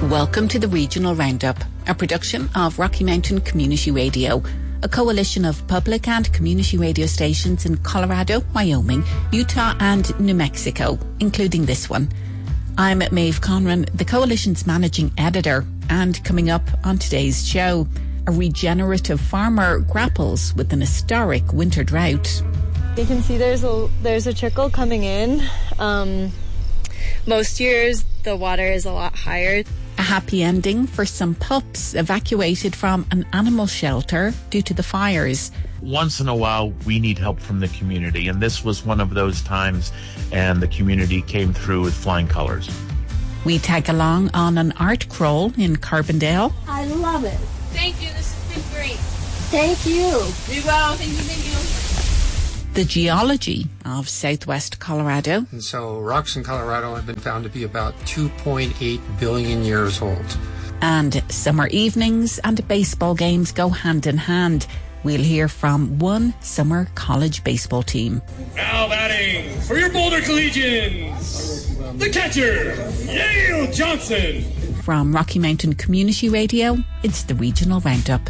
Welcome to the Regional Roundup, a production of Rocky Mountain Community Radio, a coalition of public and community radio stations in Colorado, Wyoming, Utah and New Mexico, including this one. I'm Maeve Conran, the coalition's managing editor, and coming up on today's show, a regenerative farmer grapples with an historic winter drought. You can see there's a trickle coming in. Most years the water is a lot higher. A happy ending for some pups evacuated from an animal shelter due to the fires. Once in a while, we need help from the community, and this was one of those times, and the community came through with flying colors. We tag along on an art crawl in Carbondale. I love it. Thank you, this has been great. Thank you. Be well, thank you. The geology of southwest Colorado. And so rocks in Colorado have been found to be about 2.8 billion years old. And summer evenings and baseball games go hand in hand. We'll hear from one summer college baseball team. Now batting for your Boulder Collegians, the catcher, Yale Johnson. From Rocky Mountain Community Radio, it's the Regional Roundup.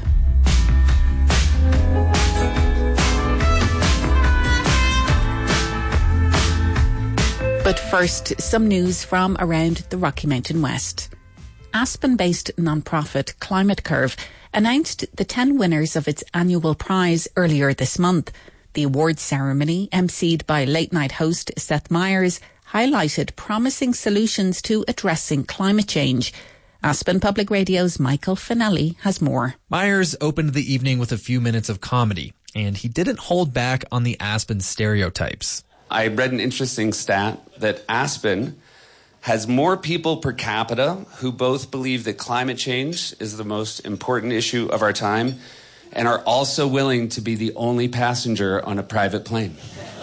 But first, some news from around the Rocky Mountain West. Aspen-based nonprofit Climate Curve announced the 10 winners of its annual prize earlier this month. The awards ceremony, emceed by late-night host Seth Meyers, highlighted promising solutions to addressing climate change. Aspen Public Radio's Michael Finelli has more. Meyers opened the evening with a few minutes of comedy, and he didn't hold back on the Aspen stereotypes. I read an interesting stat that Aspen has more people per capita who both believe that climate change is the most important issue of our time and are also willing to be the only passenger on a private plane.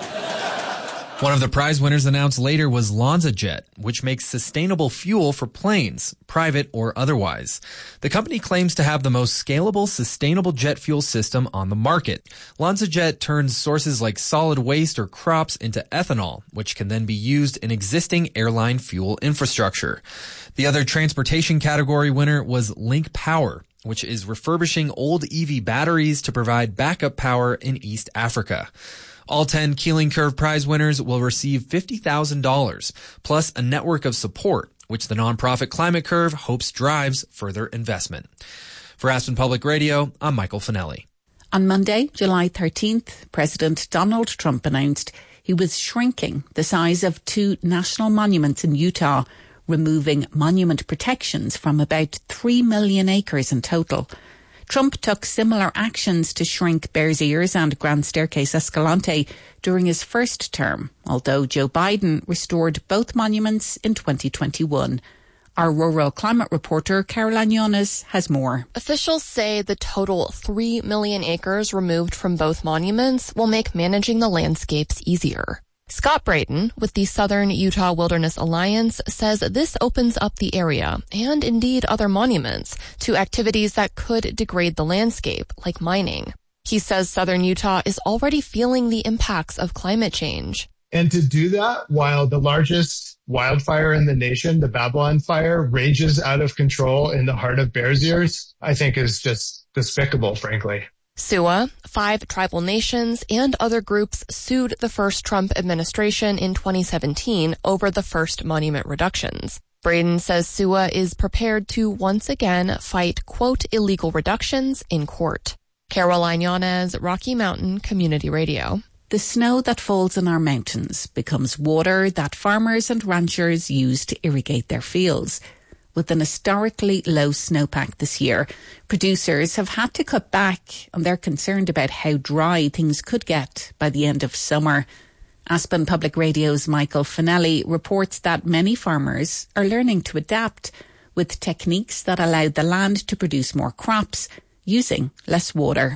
One of the prize winners announced later was LanzaJet, which makes sustainable fuel for planes, private or otherwise. The company claims to have the most scalable, sustainable jet fuel system on the market. LanzaJet turns sources like solid waste or crops into ethanol, which can then be used in existing airline fuel infrastructure. The other transportation category winner was Link Power, which is refurbishing old EV batteries to provide backup power in East Africa. All 10 Keeling Curve Prize winners will receive $50,000, plus a network of support, which the nonprofit Climate Curve hopes drives further investment. For Aspen Public Radio, I'm Michael Finelli. On Monday, July 13th, President Donald Trump announced he was shrinking the size of 2 national monuments in Utah, removing monument protections from about 3 million acres in total. Trump took similar actions to shrink Bears Ears and Grand Staircase Escalante during his first term, although Joe Biden restored both monuments in 2021. Our rural climate reporter, Caroline Yonas, has more. Officials say the total 3 million acres removed from both monuments will make managing the landscapes easier. Scott Brayton, with the Southern Utah Wilderness Alliance, says this opens up the area, and indeed other monuments, to activities that could degrade the landscape, like mining. He says Southern Utah is already feeling the impacts of climate change. And to do that while the largest wildfire in the nation, the Babylon Fire, rages out of control in the heart of Bears Ears, I think is just despicable, frankly. SUA, 5 tribal nations, and other groups sued the first Trump administration in 2017 over the first monument reductions. Braden says SUA is prepared to once again fight, quote, illegal reductions in court. Caroline Yanez, Rocky Mountain Community Radio. The snow that falls in our mountains becomes water that farmers and ranchers use to irrigate their fields. With an historically low snowpack this year, producers have had to cut back, and they're concerned about how dry things could get by the end of summer. Aspen Public Radio's Michael Finelli reports that many farmers are learning to adapt with techniques that allow the land to produce more crops using less water.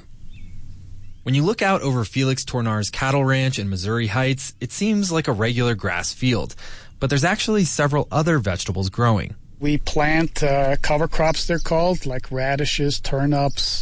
When you look out over Felix Tornar's cattle ranch in Missouri Heights, it seems like a regular grass field, but there's actually several other vegetables growing. We plant cover crops, they're called, like radishes, turnips,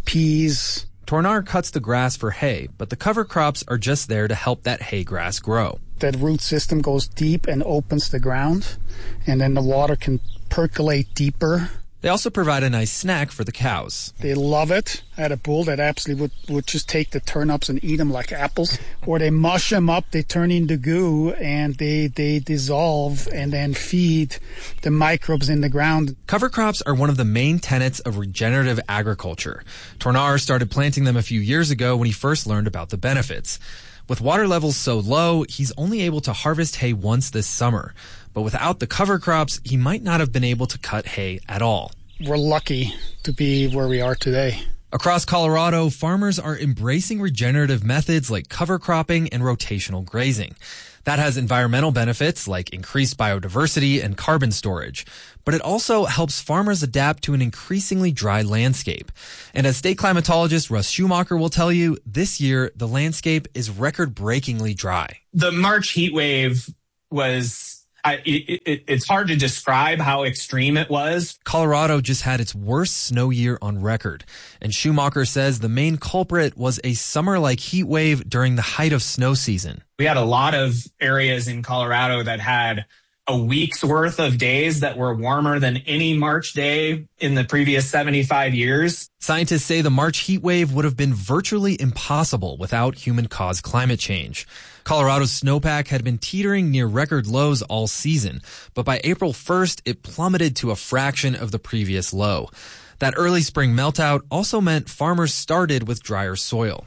peas. Tornar cuts the grass for hay, but the cover crops are just there to help that hay grass grow. That root system goes deep and opens the ground, and then the water can percolate deeper. They also provide a nice snack for the cows. They love it. I had a bull that absolutely would just take the turnips and eat them like apples. Or they mush them up, they turn into goo, and they dissolve and then feed the microbes in the ground. Cover crops are one of the main tenets of regenerative agriculture. Tornar started planting them a few years ago when he first learned about the benefits. With water levels so low, he's only able to harvest hay once this summer. But without the cover crops, he might not have been able to cut hay at all. We're lucky to be where we are today. Across Colorado, farmers are embracing regenerative methods like cover cropping and rotational grazing. That has environmental benefits like increased biodiversity and carbon storage. But it also helps farmers adapt to an increasingly dry landscape. And as state climatologist Russ Schumacher will tell you, this year the landscape is record-breakingly dry. The March heat wave was... It's hard to describe how extreme it was. Colorado just had its worst snow year on record. And Schumacher says the main culprit was a summer-like heat wave during the height of snow season. We had a lot of areas in Colorado that had a week's worth of days that were warmer than any March day in the previous 75 years. Scientists say the March heat wave would have been virtually impossible without human-caused climate change. Colorado's snowpack had been teetering near record lows all season, but by April 1st, it plummeted to a fraction of the previous low. That early spring meltout also meant farmers started with drier soil.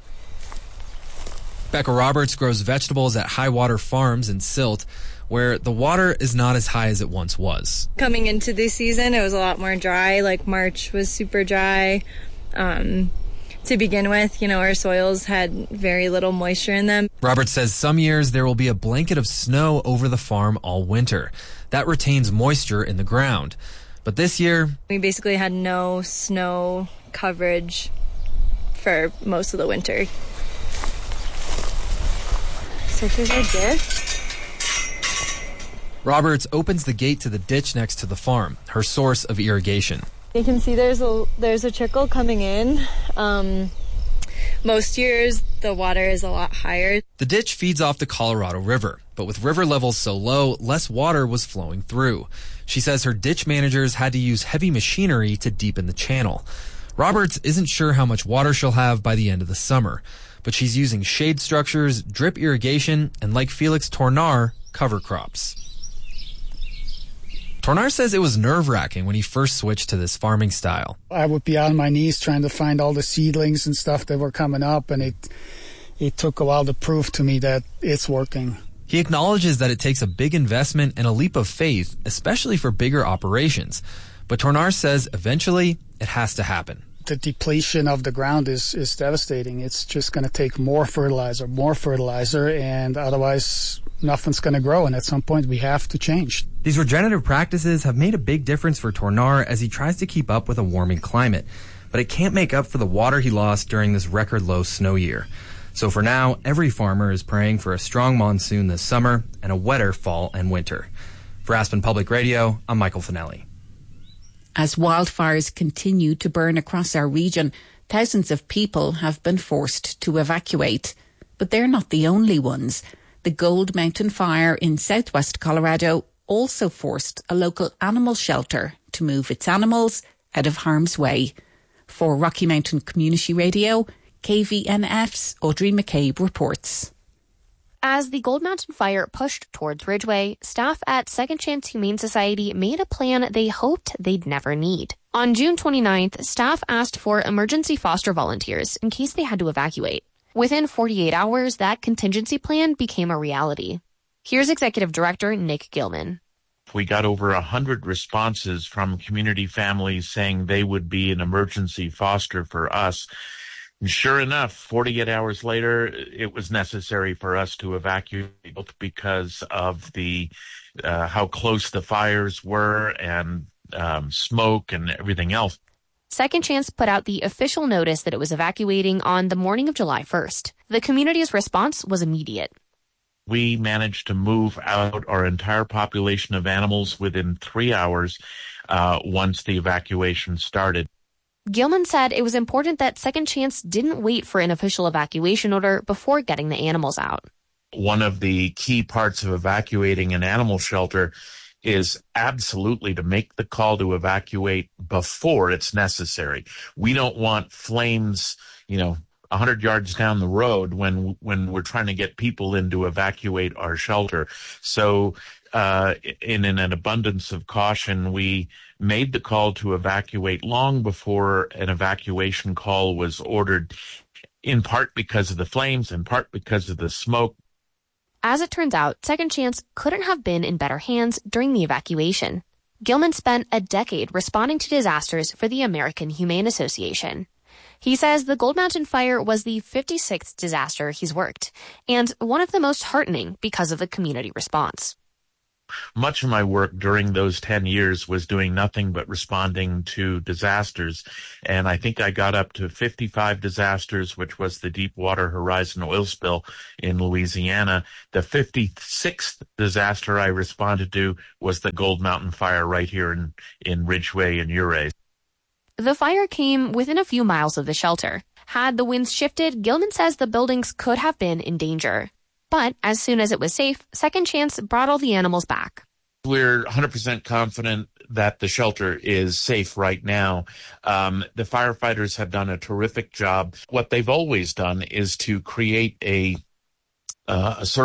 Becca Roberts grows vegetables at High Water Farms in Silt, where the water is not as high as it once was. Coming into this season, it was a lot more dry. Like March was super dry. To begin with, our soils had very little moisture in them. Roberts says some years there will be a blanket of snow over the farm all winter. That retains moisture in the ground. But this year, we basically had no snow coverage for most of the winter. So here's our ditch. Roberts opens the gate to the ditch next to the farm, her source of irrigation. You can see there's a trickle coming in. Most years, the water is a lot higher. The ditch feeds off the Colorado River, but with river levels so low, less water was flowing through. She says her ditch managers had to use heavy machinery to deepen the channel. Roberts isn't sure how much water she'll have by the end of the summer, but she's using shade structures, drip irrigation, and like Felix Tornar, cover crops. Tornar says it was nerve-wracking when he first switched to this farming style. I would be on my knees trying to find all the seedlings and stuff that were coming up, and it took a while to prove to me that it's working. He acknowledges that it takes a big investment and a leap of faith, especially for bigger operations. But Tornar says eventually it has to happen. The depletion of the ground is devastating. It's just going to take more fertilizer, and otherwise nothing's going to grow. And at some point, we have to change. These regenerative practices have made a big difference for Tornar as he tries to keep up with a warming climate. But it can't make up for the water he lost during this record low snow year. So for now, every farmer is praying for a strong monsoon this summer and a wetter fall and winter. For Aspen Public Radio, I'm Michael Finelli. As wildfires continue to burn across our region, thousands of people have been forced to evacuate. But they're not the only ones. The Gold Mountain Fire in southwest Colorado also forced a local animal shelter to move its animals out of harm's way. For Rocky Mountain Community Radio, KVNF's Audrey McCabe reports. As the Gold Mountain Fire pushed towards Ridgway, staff at Second Chance Humane Society made a plan they hoped they'd never need. On June 29th, staff asked for emergency foster volunteers in case they had to evacuate. Within 48 hours, that contingency plan became a reality. Here's Executive Director Nick Gilman. We got over 100 responses from community families saying they would be an emergency foster for us. And sure enough, 48 hours later, it was necessary for us to evacuate because of the how close the fires were and smoke and everything else. Second Chance put out the official notice that it was evacuating on the morning of July 1st. The community's response was immediate. We managed to move out our entire population of animals within 3 hours once the evacuation started. Gilman said it was important that Second Chance didn't wait for an official evacuation order before getting the animals out. One of the key parts of evacuating an animal shelter is absolutely to make the call to evacuate before it's necessary. We don't want flames, 100 yards down the road when we're trying to get people in to evacuate our shelter. So in an abundance of caution, we made the call to evacuate long before an evacuation call was ordered, in part because of the flames, in part because of the smoke. As it turns out, Second Chance couldn't have been in better hands during the evacuation. Gilman spent a decade responding to disasters for the American Humane Association. He says the Gold Mountain Fire was the 56th disaster he's worked, and one of the most heartening because of the community response. Much of my work during those 10 years was doing nothing but responding to disasters. And I think I got up to 55 disasters, which was the Deepwater Horizon oil spill in Louisiana. The 56th disaster I responded to was the Gold Mountain Fire right here in Ridgway and Ouray. The fire came within a few miles of the shelter. Had the winds shifted, Gilman says the buildings could have been in danger. But as soon as it was safe, Second Chance brought all the animals back. We're 100% confident that the shelter is safe right now. The firefighters have done a terrific job. What they've always done is to create a sort